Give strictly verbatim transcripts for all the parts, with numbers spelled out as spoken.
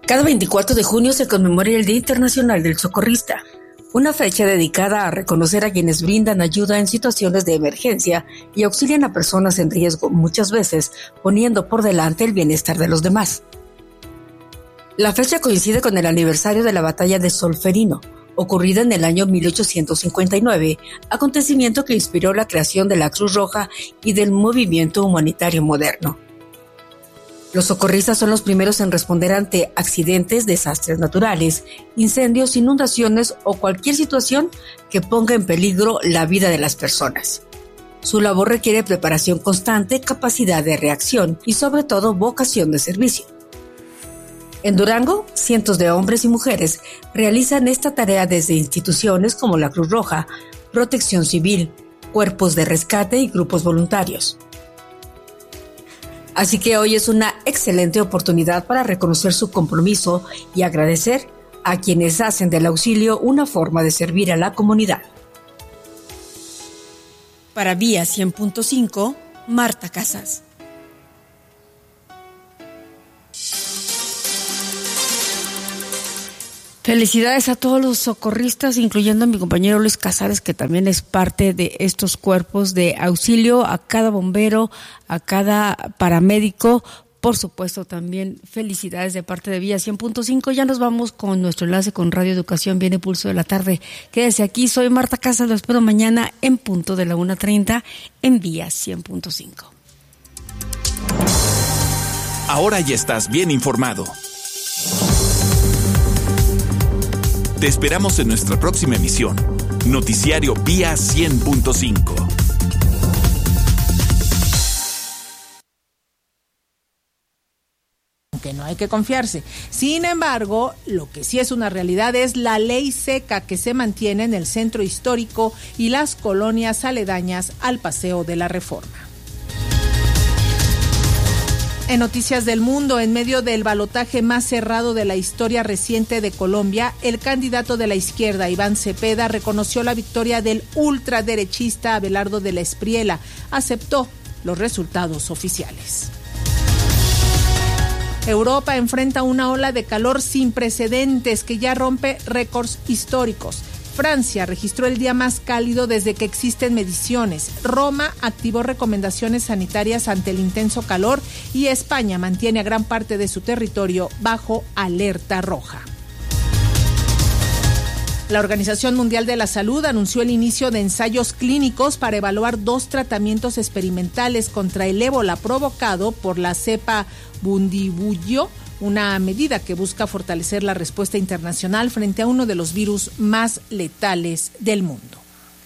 Cada veinticuatro de junio se conmemora el Día Internacional del Socorrista, una fecha dedicada a reconocer a quienes brindan ayuda en situaciones de emergencia y auxilian a personas en riesgo, muchas veces poniendo por delante el bienestar de los demás. La fecha coincide con el aniversario de la batalla de Solferino, ocurrida en el año mil ochocientos cincuenta y nueve, acontecimiento que inspiró la creación de la Cruz Roja y del movimiento humanitario moderno. Los socorristas son los primeros en responder ante accidentes, desastres naturales, incendios, inundaciones o cualquier situación que ponga en peligro la vida de las personas. Su labor requiere preparación constante, capacidad de reacción y sobre todo vocación de servicio. En Durango, cientos de hombres y mujeres realizan esta tarea desde instituciones como la Cruz Roja, Protección Civil, cuerpos de rescate y grupos voluntarios. Así que hoy es una excelente oportunidad para reconocer su compromiso y agradecer a quienes hacen del auxilio una forma de servir a la comunidad. Para Vía cien punto cinco, Marta Casas. Felicidades a todos los socorristas, incluyendo a mi compañero Luis Casares, que también es parte de estos cuerpos de auxilio, a cada bombero, a cada paramédico. Por supuesto, también felicidades de parte de Vía cien punto cinco. Ya nos vamos con nuestro enlace con Radio Educación. Viene Pulso de la Tarde. Quédese aquí, soy Marta Casas, lo espero mañana en punto de la una treinta en Vía cien punto cinco. Ahora ya estás bien informado. Te esperamos en nuestra próxima emisión. Noticiario Vía cien punto cinco. Que no hay que confiarse. Sin embargo, lo que sí es una realidad es la ley seca que se mantiene en el centro histórico y las colonias aledañas al Paseo de la Reforma. En Noticias del Mundo, en medio del balotaje más cerrado de la historia reciente de Colombia, el candidato de la izquierda, Iván Cepeda, reconoció la victoria del ultraderechista Abelardo de la Espriella. Aceptó los resultados oficiales. Europa enfrenta una ola de calor sin precedentes que ya rompe récords históricos. Francia registró el día más cálido desde que existen mediciones. Roma activó recomendaciones sanitarias ante el intenso calor y España mantiene a gran parte de su territorio bajo alerta roja. La Organización Mundial de la Salud anunció el inicio de ensayos clínicos para evaluar dos tratamientos experimentales contra el ébola provocado por la cepa Bundibugyo, una medida que busca fortalecer la respuesta internacional frente a uno de los virus más letales del mundo.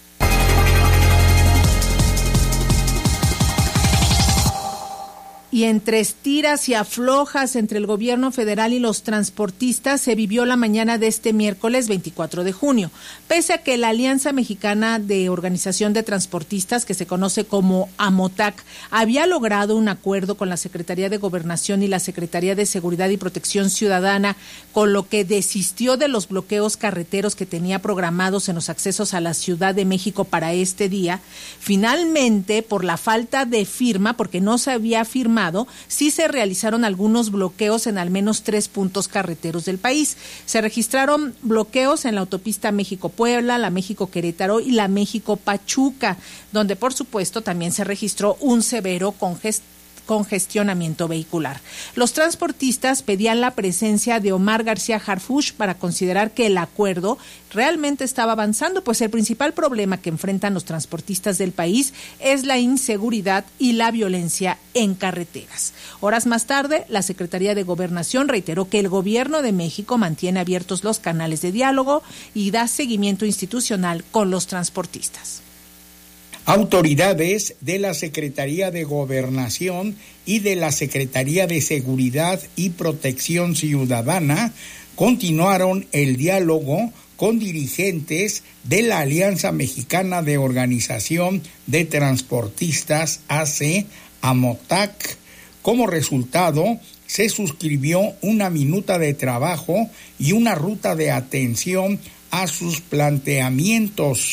Y entre estiras y aflojas entre el gobierno federal y los transportistas se vivió la mañana de este miércoles veinticuatro de junio. Pese a que la Alianza Mexicana de Organización de Transportistas, que se conoce como AMOTAC, había logrado un acuerdo con la Secretaría de Gobernación y la Secretaría de Seguridad y Protección Ciudadana, con lo que desistió de los bloqueos carreteros que tenía programados en los accesos a la Ciudad de México para este día, finalmente, por la falta de firma, porque no se había firmado, sí se realizaron algunos bloqueos en al menos tres puntos carreteros del país. Se registraron bloqueos en la autopista México-Puebla, la México-Querétaro y la México-Pachuca, donde por supuesto también se registró un severo congestionamiento congestionamiento vehicular. Los transportistas pedían la presencia de Omar García Harfuch para considerar que el acuerdo realmente estaba avanzando, pues el principal problema que enfrentan los transportistas del país es la inseguridad y la violencia en carreteras. Horas más tarde, la Secretaría de Gobernación reiteró que el Gobierno de México mantiene abiertos los canales de diálogo y da seguimiento institucional con los transportistas. Autoridades de la Secretaría de Gobernación y de la Secretaría de Seguridad y Protección Ciudadana continuaron el diálogo con dirigentes de la Alianza Mexicana de Organización de Transportistas, A C, AMOTAC. Como resultado, se suscribió una minuta de trabajo y una ruta de atención a sus planteamientos.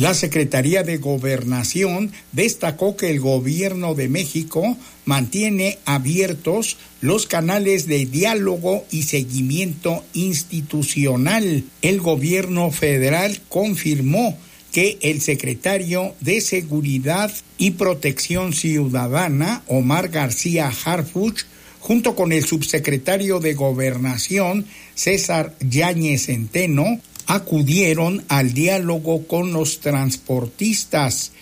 La Secretaría de Gobernación destacó que el Gobierno de México mantiene abiertos los canales de diálogo y seguimiento institucional. El Gobierno federal confirmó que el secretario de Seguridad y Protección Ciudadana, Omar García Harfuch, junto con el subsecretario de Gobernación, César Yáñez Centeno, acudieron al diálogo con los transportistas.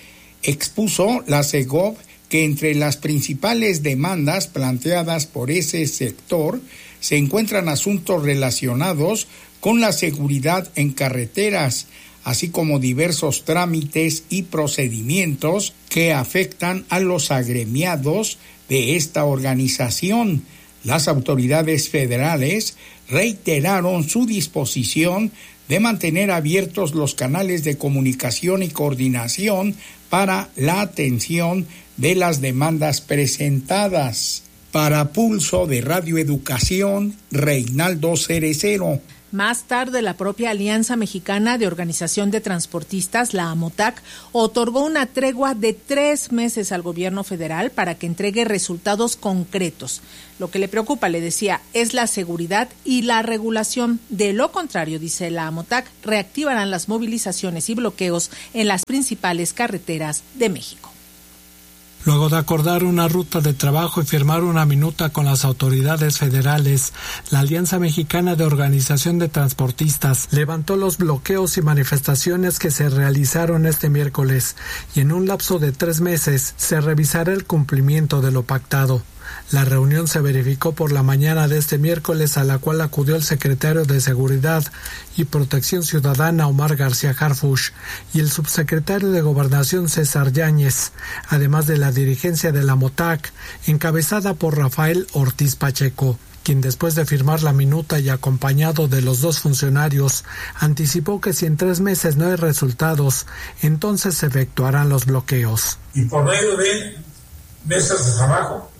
Expuso la Segov que entre las principales demandas planteadas por ese sector se encuentran asuntos relacionados con la seguridad en carreteras, así como diversos trámites y procedimientos que afectan a los agremiados de esta organización. Las autoridades federales reiteraron su disposición de mantener abiertos los canales de comunicación y coordinación para la atención de las demandas presentadas. Para Pulso de Radio Educación, Reinaldo Cerecero. Más tarde, la propia Alianza Mexicana de Organización de Transportistas, la AMOTAC, otorgó una tregua de tres meses al gobierno federal para que entregue resultados concretos. Lo que le preocupa, le decía, es la seguridad y la regulación. De lo contrario, dice la AMOTAC, reactivarán las movilizaciones y bloqueos en las principales carreteras de México. Luego de acordar una ruta de trabajo y firmar una minuta con las autoridades federales, la Alianza Mexicana de Organización de Transportistas levantó los bloqueos y manifestaciones que se realizaron este miércoles y en un lapso de tres meses se revisará el cumplimiento de lo pactado. La reunión se verificó por la mañana de este miércoles, a la cual acudió el secretario de Seguridad y Protección Ciudadana, Omar García Harfuch, y el subsecretario de Gobernación, César Yáñez, además de la dirigencia de la AMOTAC, encabezada por Rafael Ortiz Pacheco, quien después de firmar la minuta y acompañado de los dos funcionarios, anticipó que si en tres meses no hay resultados, entonces se efectuarán los bloqueos. Y por medio de mesas de trabajo,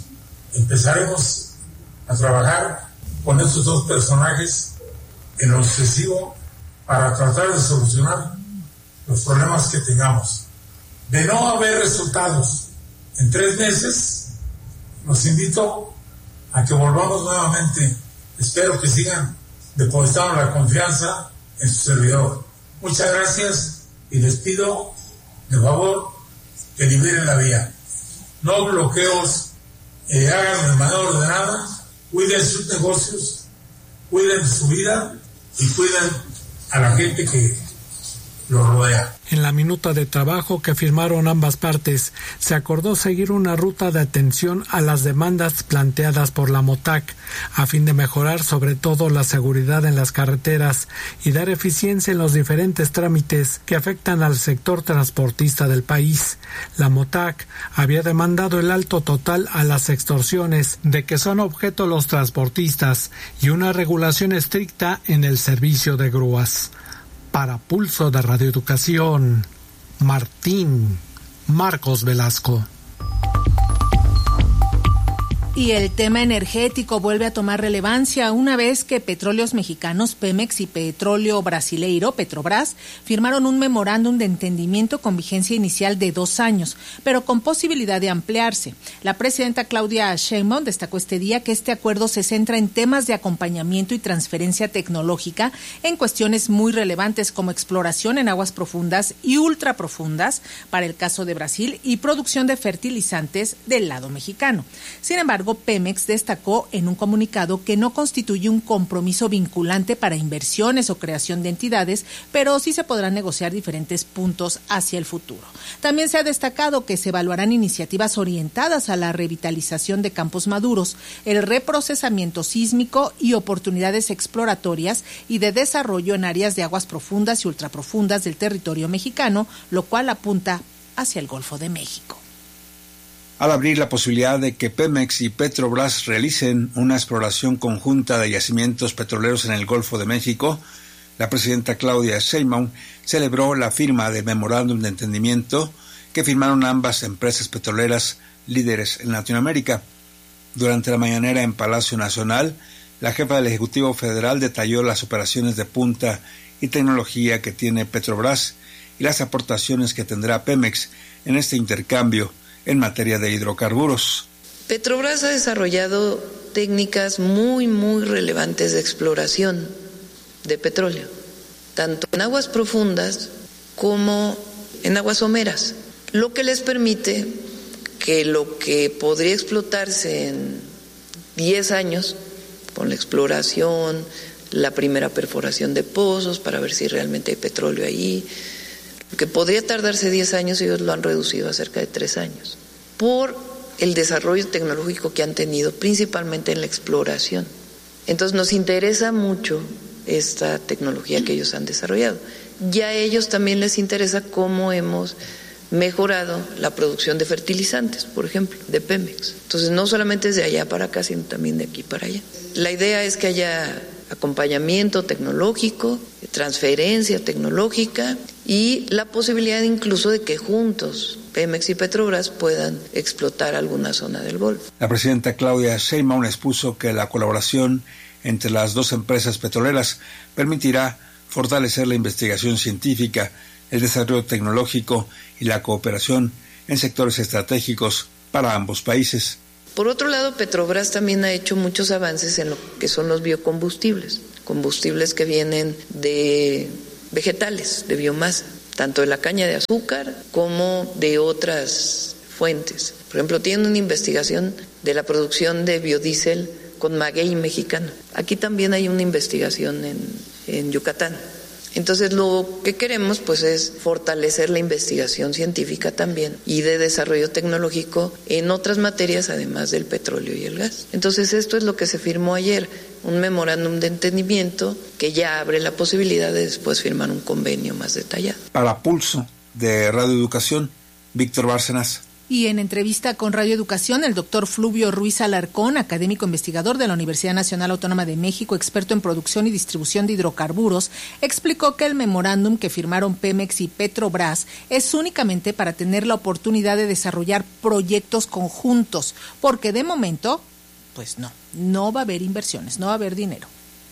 empezaremos a trabajar con estos dos personajes en lo sucesivo para tratar de solucionar los problemas que tengamos. De no haber resultados en tres meses, los invito a que volvamos nuevamente. Espero que sigan depositando la confianza en su servidor. Muchas gracias y les pido, de favor, que liberen la vía. No bloqueos. Eh, hagan de manera ordenada, cuiden sus negocios, cuiden su vida y cuiden a la gente que los rodea. En la minuta de trabajo que firmaron ambas partes, se acordó seguir una ruta de atención a las demandas planteadas por la AMOTAC, a fin de mejorar sobre todo la seguridad en las carreteras y dar eficiencia en los diferentes trámites que afectan al sector transportista del país. La AMOTAC había demandado el alto total a las extorsiones de que son objeto los transportistas y una regulación estricta en el servicio de grúas. Para Pulso de Radio Educación, Martín Marcos Velasco. Y el tema energético vuelve a tomar relevancia una vez que Petróleos Mexicanos, Pemex, y Petróleo Brasileiro, Petrobras, firmaron un memorándum de entendimiento con vigencia inicial de dos años, pero con posibilidad de ampliarse. La presidenta Claudia Sheinbaum destacó este día que este acuerdo se centra en temas de acompañamiento y transferencia tecnológica en cuestiones muy relevantes como exploración en aguas profundas y ultraprofundas para el caso de Brasil y producción de fertilizantes del lado mexicano. Sin embargo, Pemex destacó en un comunicado que no constituye un compromiso vinculante para inversiones o creación de entidades, pero sí se podrán negociar diferentes puntos hacia el futuro. También se ha destacado que se evaluarán iniciativas orientadas a la revitalización de campos maduros, el reprocesamiento sísmico y oportunidades exploratorias y de desarrollo en áreas de aguas profundas y ultraprofundas del territorio mexicano, lo cual apunta hacia el Golfo de México. Al abrir la posibilidad de que Pemex y Petrobras realicen una exploración conjunta de yacimientos petroleros en el Golfo de México, la presidenta Claudia Sheinbaum celebró la firma de memorándum de entendimiento que firmaron ambas empresas petroleras líderes en Latinoamérica. Durante la mañanera en Palacio Nacional, la jefa del Ejecutivo Federal detalló las operaciones de punta y tecnología que tiene Petrobras y las aportaciones que tendrá Pemex en este intercambio en materia de hidrocarburos. Petrobras ha desarrollado técnicas muy, muy relevantes de exploración de petróleo, tanto en aguas profundas como en aguas someras, lo que les permite que lo que podría explotarse en diez años, con la exploración, la primera perforación de pozos para ver si realmente hay petróleo ahí, que podría tardarse diez años, ellos lo han reducido a cerca de tres años, por el desarrollo tecnológico que han tenido, principalmente en la exploración. Entonces nos interesa mucho esta tecnología que ellos han desarrollado. Ya a ellos también les interesa cómo hemos mejorado la producción de fertilizantes, por ejemplo, de Pemex. Entonces no solamente es de allá para acá, sino también de aquí para allá. La idea es que haya acompañamiento tecnológico, transferencia tecnológica y la posibilidad incluso de que juntos Pemex y Petrobras puedan explotar alguna zona del Golfo. La presidenta Claudia Sheinbaum expuso que la colaboración entre las dos empresas petroleras permitirá fortalecer la investigación científica, el desarrollo tecnológico y la cooperación en sectores estratégicos para ambos países. Por otro lado, Petrobras también ha hecho muchos avances en lo que son los biocombustibles, combustibles que vienen de vegetales, de biomasa, tanto de la caña de azúcar como de otras fuentes. Por ejemplo, tienen una investigación de la producción de biodiesel con maguey mexicano. Aquí también hay una investigación en, en Yucatán. Entonces lo que queremos pues es fortalecer la investigación científica también y de desarrollo tecnológico en otras materias además del petróleo y el gas. Entonces esto es lo que se firmó ayer, un memorándum de entendimiento que ya abre la posibilidad de después firmar un convenio más detallado. Para Pulso de Radio Educación, Víctor Bárcenas. Y en entrevista con Radio Educación, el doctor Fluvio Ruiz Alarcón, académico investigador de la Universidad Nacional Autónoma de México, experto en producción y distribución de hidrocarburos, explicó que el memorándum que firmaron Pemex y Petrobras es únicamente para tener la oportunidad de desarrollar proyectos conjuntos, porque de momento, pues no, no va a haber inversiones, no va a haber dinero.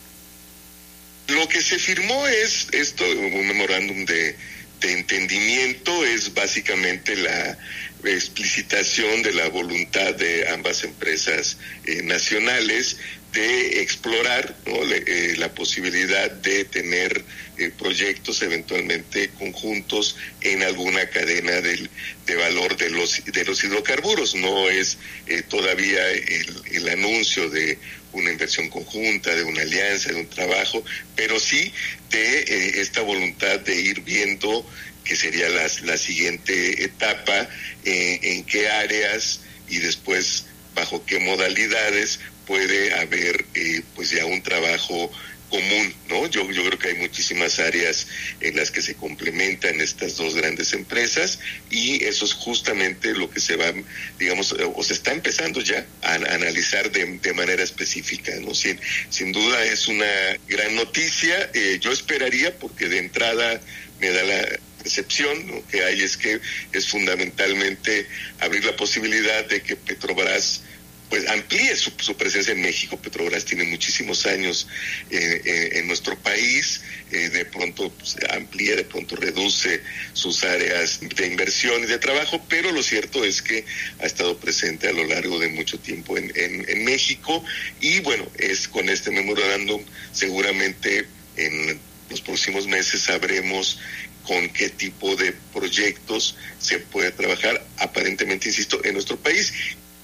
Lo que se firmó es esto, un memorándum de, de entendimiento, es básicamente la explicitación de la voluntad de ambas empresas eh, nacionales de explorar, ¿no? Le, eh, la posibilidad de tener eh, proyectos eventualmente conjuntos en alguna cadena del, de valor de los de los hidrocarburos. No es eh, todavía el, el anuncio de una inversión conjunta, de una alianza, de un trabajo, pero sí de eh, esta voluntad de ir viendo que sería la, la siguiente etapa, eh, en qué áreas y después bajo qué modalidades puede haber eh, pues ya un trabajo común, ¿no? Yo, yo creo que hay muchísimas áreas en las que se complementan estas dos grandes empresas y eso es justamente lo que se va, digamos, o se está empezando ya a, a analizar de, de manera específica, ¿no? Sin, sin duda es una gran noticia, eh, yo esperaría, porque de entrada me da la percepción, ¿no?, que hay es que es fundamentalmente abrir la posibilidad de que Petrobras pues amplíe su, su presencia en México. Petrobras tiene muchísimos años eh, eh, en nuestro país, eh, de pronto pues, amplía, de pronto reduce sus áreas de inversión y de trabajo, pero lo cierto es que ha estado presente a lo largo de mucho tiempo en, en, en México y bueno, es con este memorándum seguramente en los próximos meses sabremos con qué tipo de proyectos se puede trabajar, aparentemente, insisto, en nuestro país.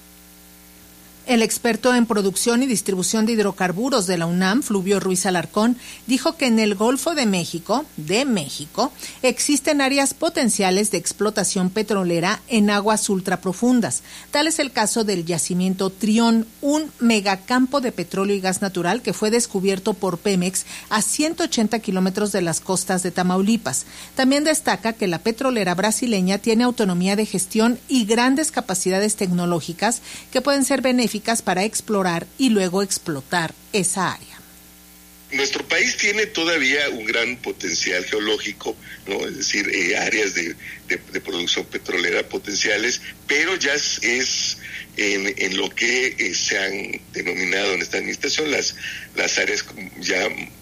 El experto en producción y distribución de hidrocarburos de la UNAM, Fluvio Ruiz Alarcón, dijo que en el Golfo de México, de México, existen áreas potenciales de explotación petrolera en aguas ultraprofundas. Tal es el caso del yacimiento Trión, un megacampo de petróleo y gas natural que fue descubierto por Pemex a ciento ochenta kilómetros de las costas de Tamaulipas. También destaca que la petrolera brasileña tiene autonomía de gestión y grandes capacidades tecnológicas que pueden ser benéficas para explorar y luego explotar esa área. Nuestro país tiene todavía un gran potencial geológico, ¿no? Es decir, eh, áreas de, de, de producción petrolera potenciales, pero ya es, es en, en lo que eh, se han denominado en esta administración las, las áreas ya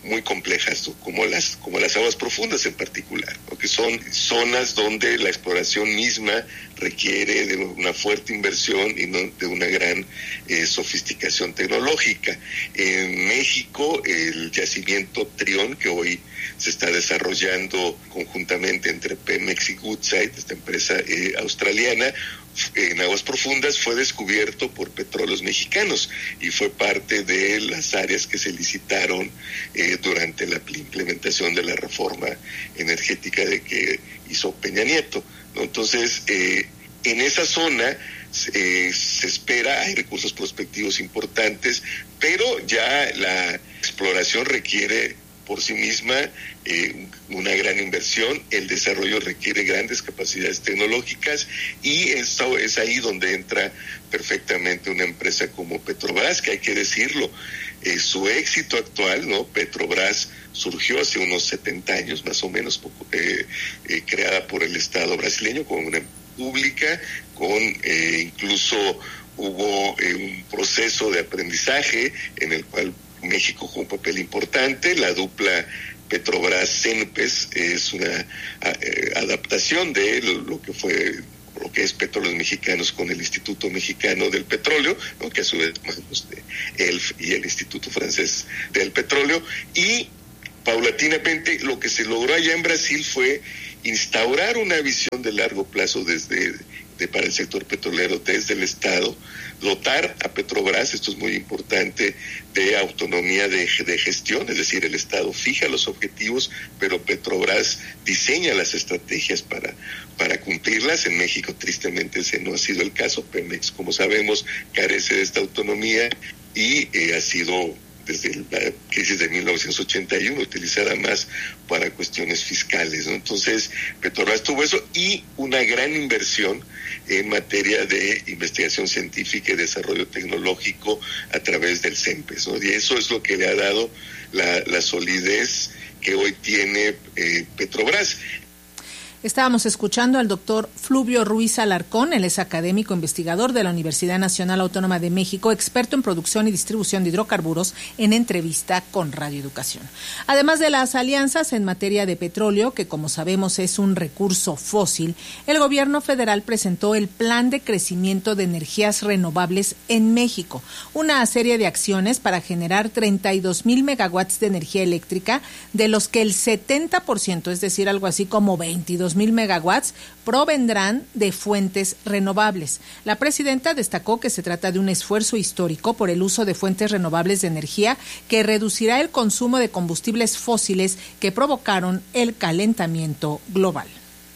muy complejas, como las como las aguas profundas en particular, ¿no? Que son zonas donde la exploración misma requiere de una fuerte inversión y no de una gran eh, sofisticación tecnológica. En México, el yacimiento Trión, que hoy se está desarrollando conjuntamente entre Pemex y Woodside, esta empresa eh, australiana, en aguas profundas, fue descubierto por Petróleos Mexicanos y fue parte de las áreas que se licitaron eh, durante la implementación de la reforma energética de que hizo Peña Nieto, ¿no? Entonces, eh, en esa zona eh, se espera, hay recursos prospectivos importantes, pero ya la exploración requiere por sí misma eh, una gran inversión, el desarrollo requiere grandes capacidades tecnológicas y esto es ahí donde entra perfectamente una empresa como Petrobras, que hay que decirlo, eh, su éxito actual, ¿no? Petrobras surgió hace unos setenta años más o menos, poco, eh, eh, creada por el Estado brasileño como una pública, con eh, incluso hubo eh, un proceso de aprendizaje en el cual México jugó un papel importante. La dupla Petrobras-Cenpes es una eh, adaptación de lo, lo que fue, lo que es Petróleos Mexicanos con el Instituto Mexicano del Petróleo, ¿no? Que a su vez manos de E L F y el Instituto Francés del Petróleo, y paulatinamente lo que se logró allá en Brasil fue instaurar una visión de largo plazo desde de, para el sector petrolero desde el Estado, dotar a Petrobras, esto es muy importante, de autonomía de, de gestión, es decir, el Estado fija los objetivos, pero Petrobras diseña las estrategias para, para cumplirlas. En México, tristemente, ese no ha sido el caso. Pemex, como sabemos, carece de esta autonomía y eh, ha sido, desde la crisis de mil novecientos ochenta y uno, utilizada más para cuestiones fiscales, ¿no? Entonces, Petrobras tuvo eso y una gran inversión en materia de investigación científica y desarrollo tecnológico a través del Cenpes, ¿no? Y eso es lo que le ha dado la, la solidez que hoy tiene eh, Petrobras. Estábamos escuchando al doctor Fluvio Ruiz Alarcón, él es académico investigador de la Universidad Nacional Autónoma de México, experto en producción y distribución de hidrocarburos, en entrevista con Radio Educación. Además de las alianzas en materia de petróleo, que como sabemos es un recurso fósil, el gobierno federal presentó el Plan de Crecimiento de Energías Renovables en México, una serie de acciones para generar treinta y dos mil megawatts de energía eléctrica, de los que el setenta por ciento, es decir, algo así como veintidós mil megawatts, provendrán de fuentes renovables. La presidenta destacó que se trata de un esfuerzo histórico por el uso de fuentes renovables de energía que reducirá el consumo de combustibles fósiles que provocaron el calentamiento global.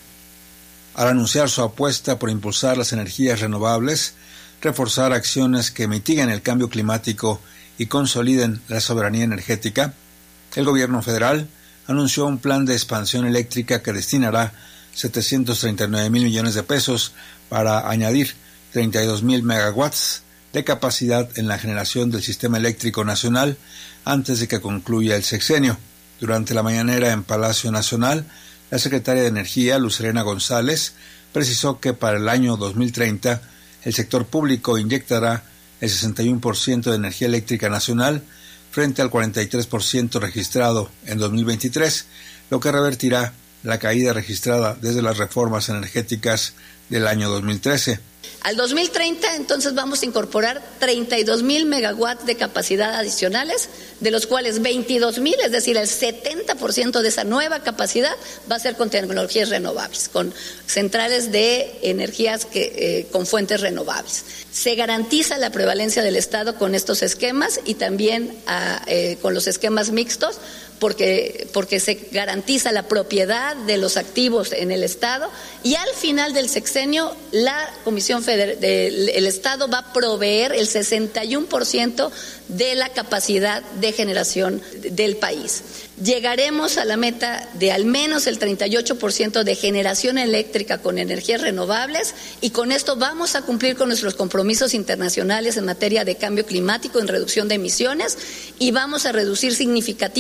Al anunciar su apuesta por impulsar las energías renovables, reforzar acciones que mitiguen el cambio climático y consoliden la soberanía energética, el gobierno federal anunció un plan de expansión eléctrica que destinará setecientos treinta y nueve mil millones de pesos para añadir treinta y dos mil megawatts de capacidad en la generación del sistema eléctrico nacional antes de que concluya el sexenio. Durante la mañanera en Palacio Nacional, la secretaria de Energía, Luz Helena González, precisó que para el año dos mil treinta el sector público inyectará el sesenta y uno por ciento de energía eléctrica nacional frente al cuarenta y tres por ciento registrado en dos mil veintitrés, lo que revertirá la caída registrada desde las reformas energéticas del año dos mil trece. Al dos mil treinta, entonces, vamos a incorporar treinta y dos mil megawatts de capacidad adicionales, de los cuales veintidós mil, es decir, el setenta por ciento de esa nueva capacidad va a ser con tecnologías renovables, con centrales de energías que, eh, con fuentes renovables. Se garantiza la prevalencia del Estado con estos esquemas y también a, eh, con los esquemas mixtos, porque, porque se garantiza la propiedad de los activos en el Estado, y al final del sexenio la Comisión Federal del Estado va a proveer el sesenta y uno por ciento de la capacidad de generación del país. Llegaremos a la meta de al menos el treinta y ocho por ciento de generación eléctrica con energías renovables, y con esto vamos a cumplir con nuestros compromisos internacionales en materia de cambio climático, en reducción de emisiones, y vamos a reducir significativamente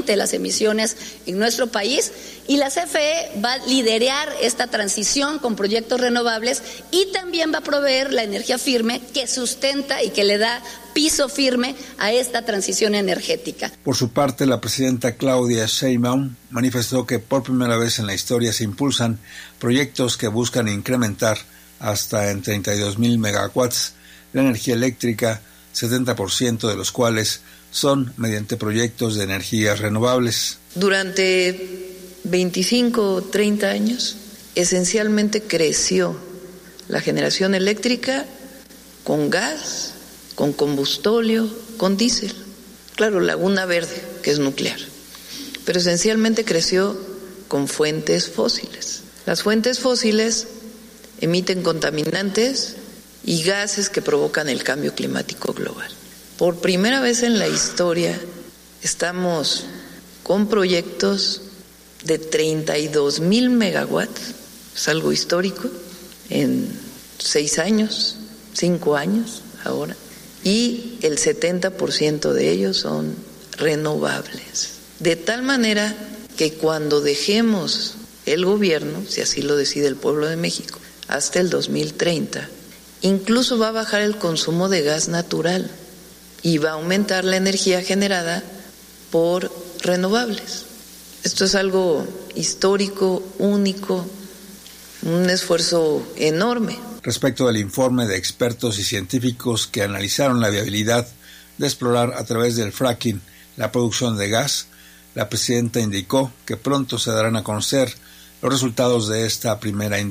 drásticamente las emisiones en nuestro país, y la C F E va a liderar esta transición con proyectos renovables y también va a proveer la energía firme que sustenta y que le da piso firme a esta transición energética. Por su parte, la presidenta Claudia Sheinbaum manifestó que por primera vez en la historia se impulsan proyectos que buscan incrementar hasta en treinta y dos mil megawatts la energía eléctrica, setenta por ciento de los cuales son mediante proyectos de energías renovables. Durante veinticinco o treinta años, esencialmente creció la generación eléctrica con gas, con combustóleo, con diésel. Claro, Laguna Verde, que es nuclear, pero esencialmente creció con fuentes fósiles. Las fuentes fósiles emiten contaminantes y gases que provocan el cambio climático global. Por primera vez en la historia estamos con proyectos de treinta y dos mil megawatts, es algo histórico, en seis años, cinco años ahora, y el setenta por ciento de ellos son renovables. De tal manera que cuando dejemos el gobierno, si así lo decide el pueblo de México, hasta el dos mil treinta, incluso va a bajar el consumo de gas natural y va a aumentar la energía generada por renovables. Esto es algo histórico, único, un esfuerzo enorme. Respecto del informe de expertos y científicos que analizaron la viabilidad de explorar a través del fracking la producción de gas, la presidenta indicó que pronto se darán a conocer los resultados de esta primera